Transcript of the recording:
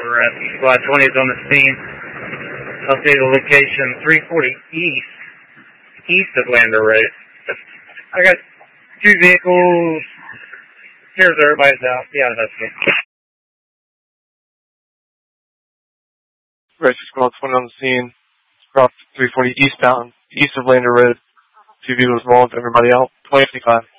We're at Squad 20 is on the scene. Updated location 340 east of Lander Road. I got 2 vehicles. Here's everybody's out. Yeah, that's good. Right, Squad 20 on the scene. Route 340 eastbound, east of Lander Road. 2 vehicles involved, everybody out. 2055.